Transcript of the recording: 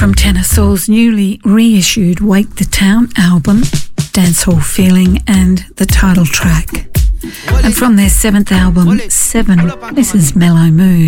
from Tenor Soul's newly reissued Wake the Town album, Dancehall Feeling and the title track. And from their 7th album, 7, this is Mellow Mood.